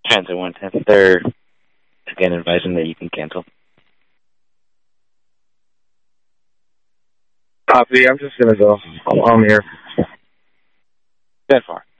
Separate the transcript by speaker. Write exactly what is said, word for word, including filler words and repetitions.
Speaker 1: Transit one ten. They're, again, advising that you can cancel.
Speaker 2: Copy. I'm just going to go. I'm, I'm here.
Speaker 1: That far.